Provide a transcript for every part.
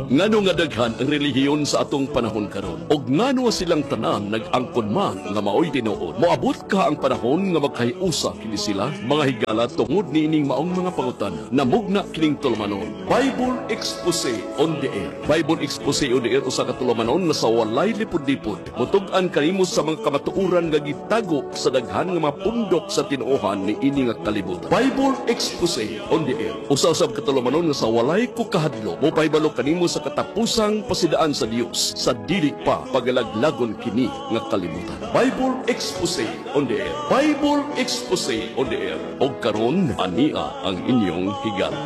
Ngano nga daghan ang relihiyon sa atong panahon karon, og ngano silang tanan nag-angkon man nga maoy tinuod. Moabot ka ang panahon nga magkahiusa kini sila, mga higala tungod niining maong mga pangutana. Namugna kining tulumanon. Bible Expose on the Air. Bible Expose on the Air usa ka tulumanon nga sa walay lipod-lipod. Mutug-an kanimo sa mga kamatuoran nga gitago sa daghan nga mga pundok sa tinuohan ni ini nga kalibutan. Bible Expose on the Air. Usa-usab ka tulumanon nga sa walay ko kahadlo. Mopahibalo kanimo sa katapusang pasidaan sa Dios sa dili pa pagalaglagon kini nga kalibutan. Bible Expose on the Air. Bible Expose on the Air. Og karon ania ang inyong higala.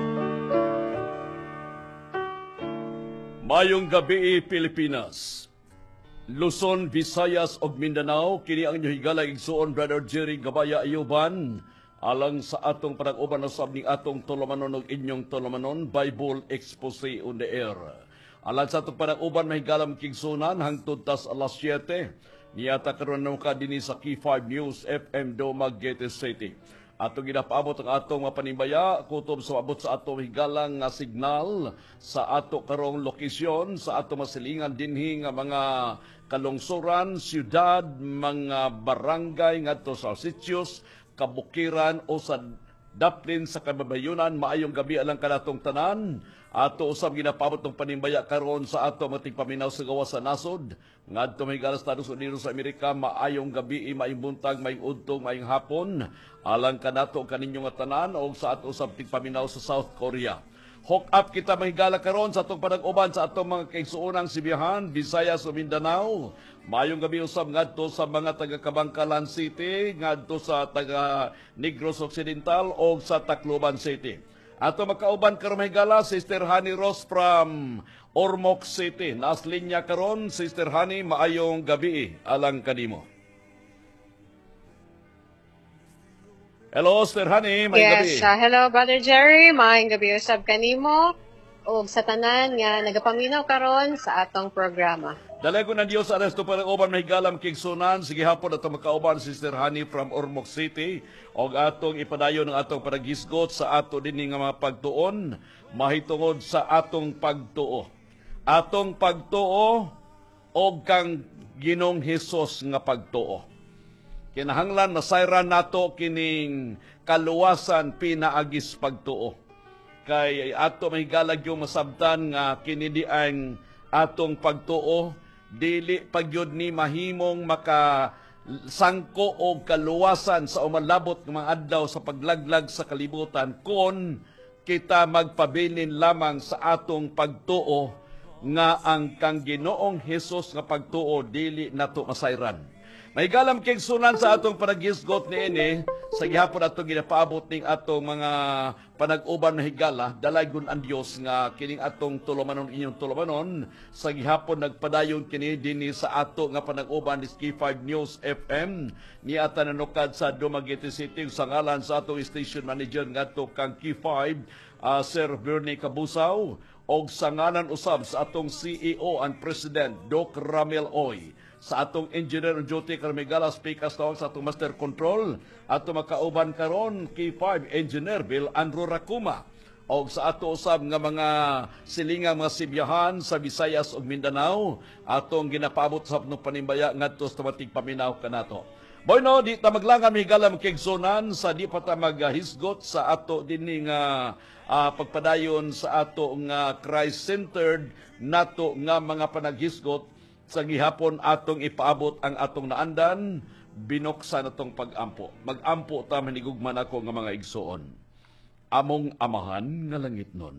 Mayong gabi Pilipinas. Luzon, Visayas ug Mindanao kini ang inyong higala igsuon Brother Jerry Gabaya Ayuban. Alang sa atong panag-uban usab ning atong tulumanon ug inyong tulumanon Bible Expose on the Air. Alang sa atong panag-uban mahigalam kigsunan hangtod tas alas 7 niyata karon ka dinhi sa Key 5 News FM Dumaguete City. Atong ginapaabot ang atong mapanimbaya kutob sa abot sa atong higalang nga signal sa ato karong lokasyon sa atong masilingan dinhi nga mga kalungsuran, siyudad, mga barangay ngadto sa sitios, kabukiran o sa daplin sa kababayunan. Maayong gabi alang kanatong tanan. Ato usab ginapabot ng panimbaya karon sa ato mating paminaw sa gawas sa nasod ngadto may galas Estados Unidos sa Amerika. Maayong gabi, maayong buntag, maayong udtong, maayong hapon alang kanato kaninyo nga tanan o sa ato usab ting paminaw sa South Korea. Hook up kita mahigala karon sa atong panag-uban sa atong mga kaigsuonang Sibihan, Visayas ug Mindanao. Mayong gabi usab ngadto sa mga taga Kabangkalan City, ngadto sa taga Negros Occidental o sa Tacloban City. Ato makauban karon mahigala Sister Honey Rose from Ormoc City. Naas linya karon Sister Honey, maayong gabi alang kanimo. Hello, Sister Honey, maayong gabi. Yes, hello Brother Jerry, maayong gabi usab kanimo ug sa tanan nga nagapaminaw karon sa atong programa. Dalago ng Diyos alas to para uban mahigalam kigsunan. Sige hapon ato makauban Sister Honey from Ormoc City og atong ipadayon ng atong paragisgot sa ato dinhi nga mga pagtuon mahitungod sa atong pagtuo. Atong pagtuo og kang Ginoong Hesus nga pagtuo. Kinahanglan masayran nato kining kaluwasan pinaagis pagtuo. Kay ato mahigalag yung masabtan nga kini di ang atong pagtuo dili pagyud ni mahimong makasangko og kaluwasan sa umalabot ng mga adlaw sa paglaglag sa kalibutan kon kita magpabilin lamang sa atong pagtuo nga ang kang Ginoong Hesus nga pagtuo dili nato masayran. Mahigalam kigsunan sa atong panagisgot niini sa gihapon atong ginapaabot ning atong mga panag-uban na higala. Dalagon ang Dios nga kining atong tulumanon inyong tulumanon sa gihapon nagpadayon kini dinhi sa ato nga panag-uban ni Key 5 News FM ni ata nanukad sa Dumaguete City sa ngalan sa atong station manager ngadto kang Key 5 Sir Bernie Cabusaw og sa ngalan usab sa atong CEO and President Doc Ramel Oy. Sa atong engineer on duty Carmigala speakers tawag sa atong master control ato makauban karon K5 engineer Bill Andrew Racuma og sa ato usab nga mga silingang mga Sibihan sa Visayas ug Mindanao atong ginapaabot sa atong panimbaya ngadto sa matig paminaw kanato. Bueno, di ta maglangan mihigalam kigsunan sa di pa ta maghisgot sa ato dinhi nga pagpadayon sa ato nga Christ-centered nato nga mga panaghisgot. Sa gihapon atong ipaabot ang atong naandan, binuksan atong pag-ampo. Mag-ampo ta manigugman ako nga mga igsuon. Among amahan nga langit nun.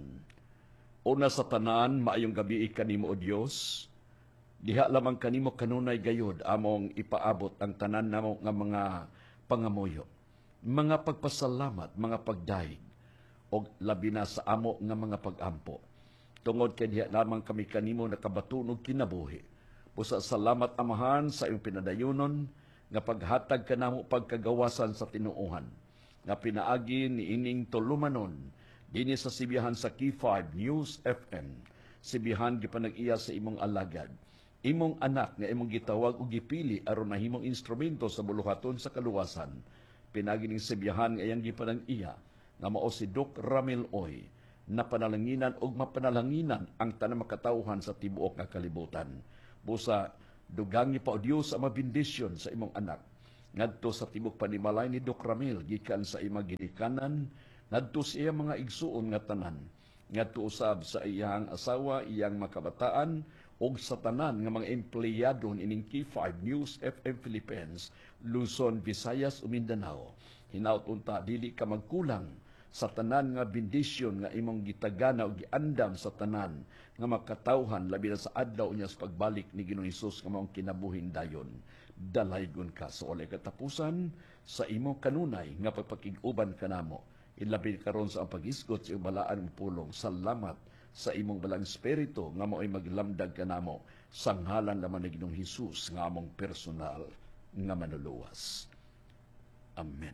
Una sa tanan, maayong gabi kanimo o Dios. Diha lamang kanimo kanunay gayod among ipaabot ang tanan namo nga mga pangamuyo. Mga pagpasalamat, mga pagdaig, o labi na sa amo nga mga pag-ampo. Tungod kay diha lamang kami kanimo nakabatunog kinabuhi. Pusa salamat amahan sa iyong pinadayunon nga paghatag kanamo pagkagawasan sa tinuuhan nga pinaagi ni ining tulumanon dinhi sa Sibihan sa Key 5 News FM. Sibihan gipanag-iya sa imong alagad, imong anak nga imong gitawag og gipili aron mahimong instrumento sa buluhaton sa kaluwasan. Pinaagi ning Sibihan nga iyang gipanag-iya nga mao si Doc Ramil Oy na panalanginan o mapanalanginan ang tanang makatauhan sa tibuok nga kalibutan. Busa, dugangi pa o Diyos ang mabindisyon sa imong anak. Ngadto sa tibok panimalay ni Doc Ramil, gikan sa imong ginikanan, ngadto sa iyang mga igsuon nga tanan. Ngadto usab sa iyang asawa, iyang makabataan, o sa tanan nga mga empleyado ining K5 News FM Philippines, Luzon, Visayas, ug Mindanao. Hinaut unta dili ka magkulang sa tanan nga bendisyon nga imong gitagana o giandam sa tanan nga makatawhan labi na sa adlaw niya sa pagbalik ni Ginoong Hesus nga maong kinabuhin dayon. Dalaygon ka sa walay katapusan sa imong kanunay nga pagpakig-uban kanamo. Ilabi karon sa ang pag-isgot sa iyong balaan ng pulong. Salamat sa imong balang espiritu nga mao'y maglamdag kanamo sa ngalan naman ni Ginoong Hesus nga among personal nga manuluwas. Amen.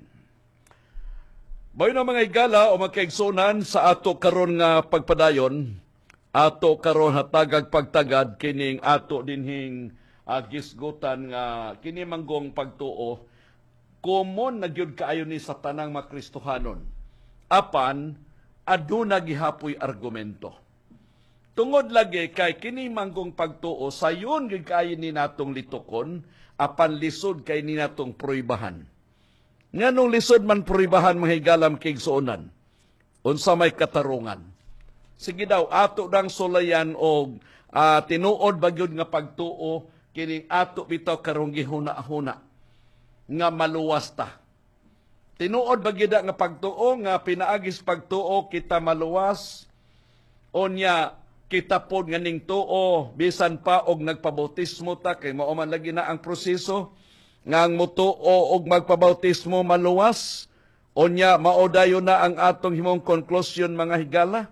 Bayo na mga igala o magkaigsunan sa ato karon nga pagpadayon, ato karon hatagag pagtagad kining ato dinhing gisgutan nga kini manggong pagtuo, common na gyud kaayo ni sa tanang mga Kristohanon. Apan aduna gihapoy argumento. Tungod lagi kay kini manggong pagtuo sayon gyud kaayo ni natong litukon, apan lisod kay ni natong proybahan. Nganong lisod man puribahan mga higalam kigsuonan? Unsa may katarungan? Sige daw, ato dang sulayan o tinuod bagyod nga pagtuo, kining ato bitaw karong gihuna-huna nga maluwas ta. Tinuod bagyod nga pagtuo, nga pinaagis pagtuo, kita maluwas, o niya kita pod nga ning tuo, bisan pa og nagpabautismo ta, kay mao man lagi na ang proseso, nga ang mutuo og magpabautismo maluwas, o niya maodayo na ang atong himong conclusion mga higala.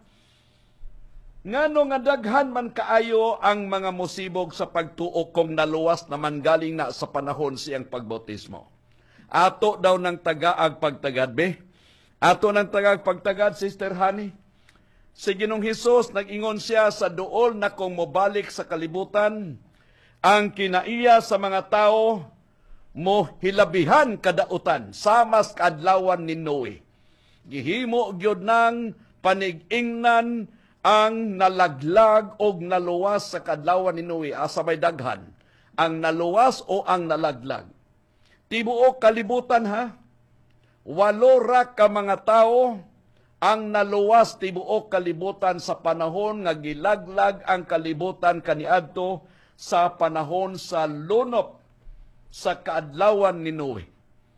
Ngano nga daghan man kaayo ang mga musibog sa pagtuo kung naluwas naman galing na sa panahon siyang pagbautismo. Ato daw ng tagaag pagtagad, be? Ato ng tagaag pagtagad, Sister Honey? Si Ginoong Hesus, nag-ingon siya sa duol na kung mobalik sa kalibutan, ang kinaiya sa mga tao, mo hilabihan kadautan samas kaadlawan ni Noe. Gihimo gyud nang panig-ingnan ang nalaglag og naluwas sa kaadlawan ni Noe. Asa may daghan ang naluwas o ang nalaglag? Tibuok kalibutan ha. 8 ra ka mga tao ang naluwas tibuok kalibutan sa panahon nga gilaglag ang kalibutan kaniadto sa panahon sa lunop sa kaadlawan ni Noe.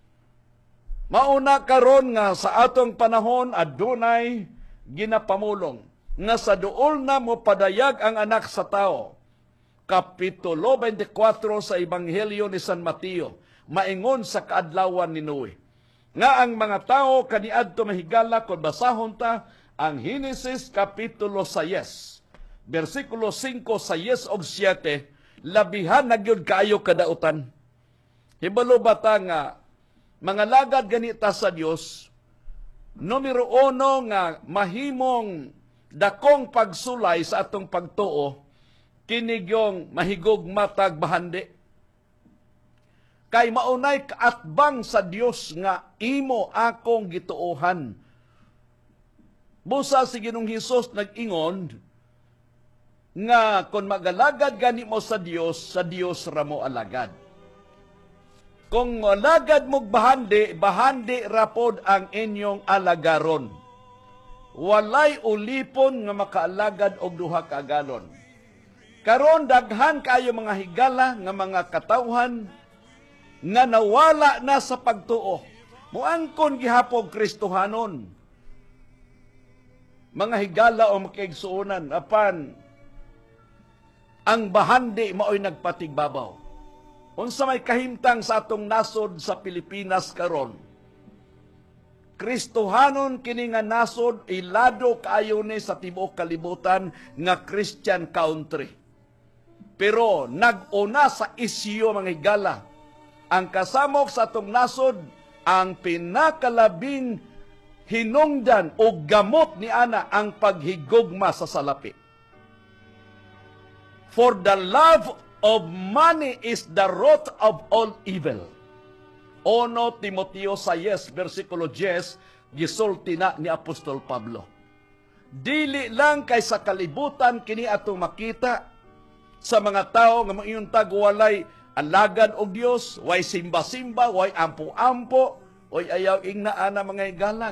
Mauna karon nga sa atong panahon adunay ginapamulong nga sa duol na mo padayag ang anak sa tao. Kapitulo 24 sa Ebanghelyo ni San Mateo, maingon sa kaadlawan ni Noe. Nga ang mga tao kaniadto mahigala kung basahon ta ang Henesis Kapitulo 6, versikulo 5 sa 10 og 7, labihan na gyud kaayo kadautan. Hibalo bata nga, mga lagad ganita sa Dios, numero 1 nga mahimong dakong pagsulay sa atong pagtuo, kinigyong mahigog matag bahandi. Kay maunay kaatbang sa Dios nga imo akong gituohan. Busa si Ginoong Hesus nag-ingon nga kung magalagad gani mo sa Dios ra mo alagad. Kung alagad mo bahandi, bahandi rapod ang inyong alagaron. Walay ulipon nga makaalagad og duha ka galon. Karon daghan kayo mga higala nga mga katawhan nga nawala na sa pagtuo. Muangkon gihapon Kristohanon. Mga higala o makaigsuonan apan ang bahandi mao'y nagpatigbabaw. Unsa may kahimtang sa atong nasod sa Pilipinas karon. Kristohanon kini nga nasod ilado kaayo ni sa tibuok kalibutan nga Christian country. Pero nag-una sa isyu mga higala. Ang kasamok sa atong nasod ang pinakalabing hinungdan o gamot ni ana ang paghigugma sa salapi. For the love of money is the root of all evil. 1 Timoteo 6, versikulo 10, gisulti na ni Apostol Pablo. Dili lang kay sa kalibutan kini atong makita sa mga tao nga mga tagwalay alagad og Dios, way simba-simba, way ampo-ampo, way ayaw ingnaan na mga higala.